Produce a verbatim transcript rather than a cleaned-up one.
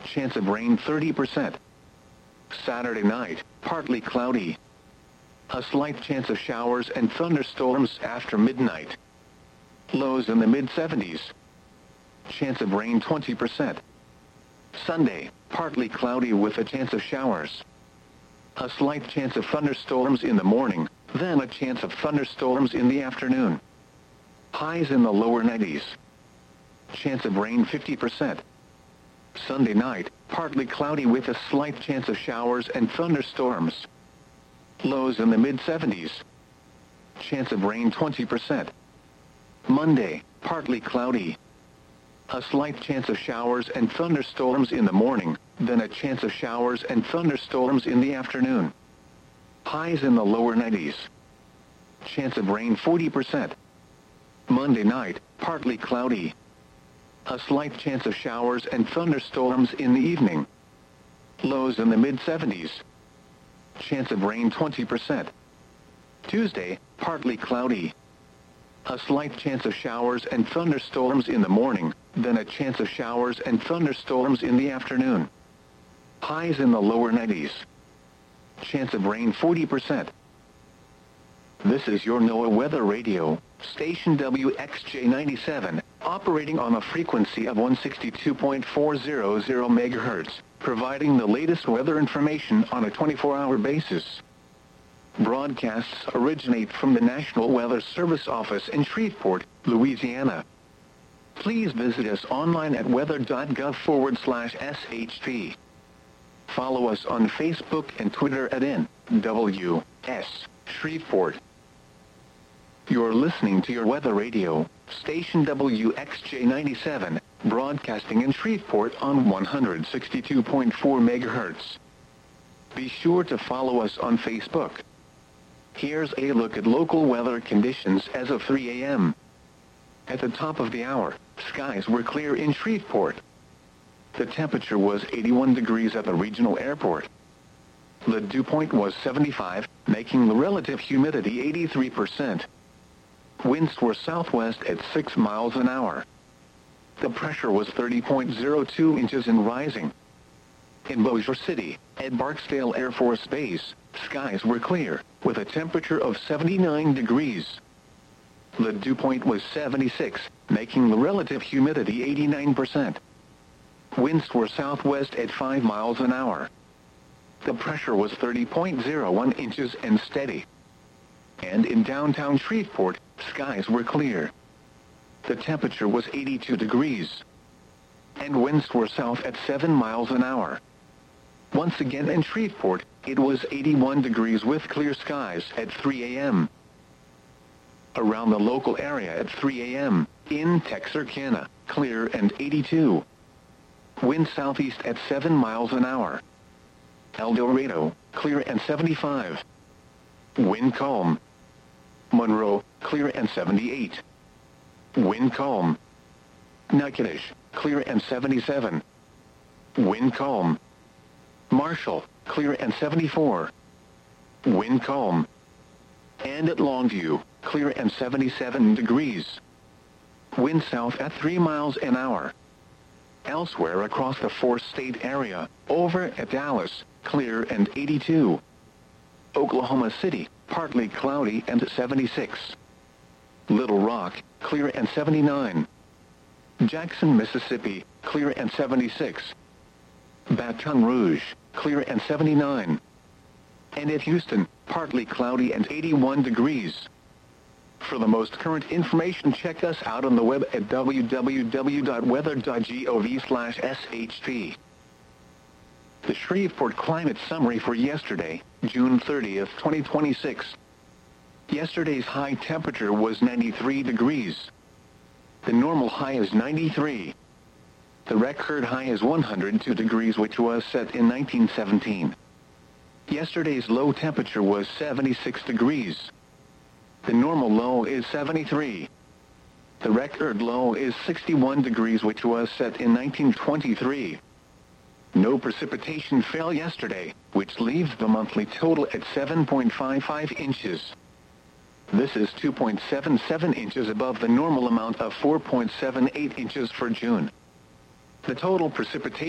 Chance of rain thirty percent. Saturday night, partly cloudy. A slight chance of showers and thunderstorms after midnight. Lows in the mid seventies. Chance of rain twenty percent. Sunday, partly cloudy with a chance of showers. A slight chance of thunderstorms in the morning, then a chance of thunderstorms in the afternoon. Highs in the lower nineties. Chance of rain fifty percent. Sunday night, partly cloudy with a slight chance of showers and thunderstorms. Lows in the mid seventies. Chance of rain twenty percent. Monday, partly cloudy. A slight chance of showers and thunderstorms in the morning, then a chance of showers and thunderstorms in the afternoon. Highs in the lower nineties. Chance of rain forty percent. Monday night, partly cloudy. A slight chance of showers and thunderstorms in the evening. Lows in the mid seventies. Chance of rain twenty percent. Tuesday, partly cloudy. A slight chance of showers and thunderstorms in the morning, then a chance of showers and thunderstorms in the afternoon. Highs in the lower nineties. Chance of rain forty percent. This is your NOAA Weather Radio, station W X J ninety-seven, operating on a frequency of one sixty-two point four zero zero megahertz, providing the latest weather information on a twenty-four hour basis. Broadcasts originate from the National Weather Service office in Shreveport, Louisiana. Please visit us online at weather.gov forward slash SHP. Follow us on Facebook and Twitter at N W S Shreveport. You're listening to your Weather Radio, station W X J ninety-seven, broadcasting in Shreveport on one sixty-two point four megahertz. Be sure to follow us on Facebook. Here's a look at local weather conditions as of three a m At the top of the hour, skies were clear in Shreveport. The temperature was eighty-one degrees at the regional airport. The dew point was seventy-five, making the relative humidity eighty-three percent. Winds were southwest at six miles an hour. The pressure was thirty point zero two inches and rising. In Bossier City, at Barksdale Air Force Base, skies were clear, with a temperature of seventy-nine degrees. The dew point was seventy-six, making the relative humidity eighty-nine percent. Winds were southwest at five miles an hour. The pressure was thirty point zero one inches and steady. And in downtown Shreveport, skies were clear. The temperature was eighty-two degrees. And winds were south at seven miles an hour. Once again in Shreveport, it was eighty-one degrees with clear skies at three a m Around the local area at three a m, in Texarkana, clear and eighty-two. Wind southeast at seven miles an hour. El Dorado, clear and seventy-five. Wind calm. Monroe, clear and seventy-eight. Wind calm. Natchitoches, clear and seventy-seven. Wind calm. Marshall, clear and seventy-four. Wind calm. And at Longview, clear and seventy-seven degrees. Wind south at three miles an hour. Elsewhere across the four-state area, over at Dallas, clear and eighty-two. Oklahoma City, partly cloudy and seventy-six. Little Rock, clear and seventy-nine. Jackson, Mississippi, clear and seventy-six. Baton Rouge, clear and seventy-nine. And at Houston, partly cloudy and eighty-one degrees. For the most current information, check us out on the web at w w w dot weather dot gov slash S H P. The Shreveport Climate Summary for yesterday, June thirtieth, twenty twenty-six. Yesterday's high temperature was ninety-three degrees. The normal high is ninety-three. The record high is one hundred two degrees, which was set in nineteen seventeen. Yesterday's low temperature was seventy-six degrees. The normal low is seventy-three. The record low is sixty-one degrees, which was set in nineteen twenty-three. No precipitation fell yesterday, which leaves the monthly total at seven point five five inches. This is two point seven seven inches above the normal amount of four point seven eight inches for June. The total precipitation